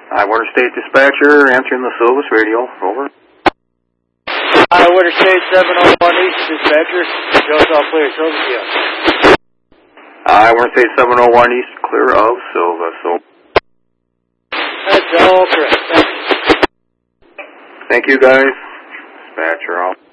Water State Dispatcher, answering the Silvis radio. Over. Water State 701 East Dispatcher. Joe's all clear. Silvis, yeah. Water State 701 East, clear of Silvis. So. That's all correct. Thank you. Thank you, guys. Dispatcher off.